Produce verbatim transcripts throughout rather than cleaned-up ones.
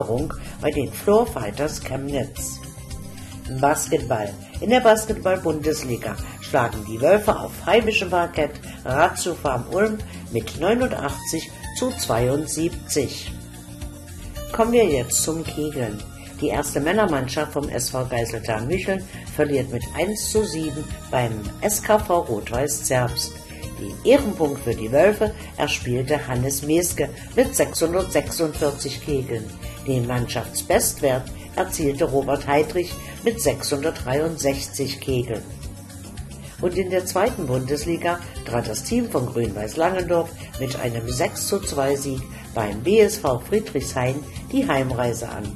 bei den Floor Fighters Chemnitz. Basketball. In der Basketball-Bundesliga schlagen die Wölfe auf heimischem Parkett Ratio Farm Ulm mit neunundachtzig zu zweiundsiebzig. Kommen wir jetzt zum Kegeln. Die erste Männermannschaft vom S V Geiseltal Mücheln verliert mit eins zu sieben beim S K V Rot-Weiß Zerbst. Den Ehrenpunkt für die Wölfe erspielte Hannes Meske mit sechshundertsechsundvierzig Kegeln. Den Mannschaftsbestwert erzielte Robert Heidrich mit sechshundertdreiundsechzig Kegeln. Und in der zweiten Bundesliga trat das Team von Grün-Weiß Langendorf mit einem sechs zu zwei Sieg beim B S V Friedrichshain die Heimreise an.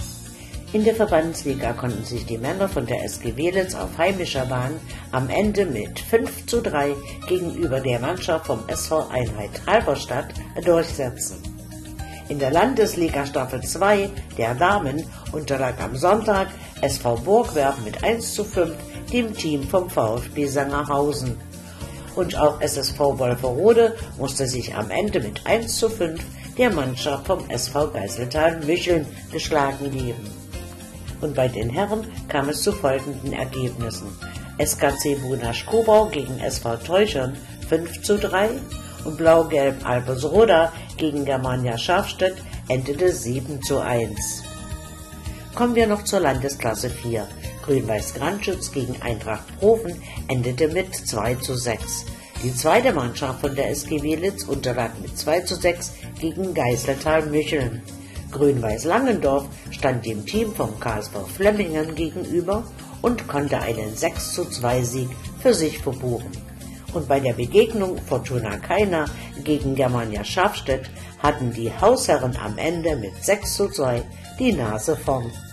In der Verbandsliga konnten sich die Männer von der S G Welitz auf heimischer Bahn am Ende mit fünf zu drei gegenüber der Mannschaft vom S V Einheit Halberstadt durchsetzen. In der Landesliga Staffel zwei der Damen unterlag am Sonntag S V Burgwerben mit eins zu fünf dem Team vom VfB Sangerhausen. Und auch S S V Wolferode musste sich am Ende mit eins zu fünf der Mannschaft vom S V Geiseltal Mücheln geschlagen geben. Und bei den Herren kam es zu folgenden Ergebnissen: S K C Bunasch-Kobau gegen S V Teuchern fünf zu drei und Blau-Gelb Albersroda gegen Germania Schafstedt endete sieben zu eins. Kommen wir noch zur Landesklasse vier. Grün-Weiß Grandschütz gegen Eintracht Profen endete mit zwei zu sechs. Die zweite Mannschaft von der S G Welitz unterlag mit zwei zu sechs gegen Geiseltal Mücheln. Grün-Weiß Langendorf stand dem Team vom K S V Flemmingen gegenüber und konnte einen sechs zu zwei Sieg für sich verbuchen. Und bei der Begegnung Fortuna Kaina gegen Germania Schafstedt hatten die Hausherren am Ende mit sechs zu zwei die Nase vorn.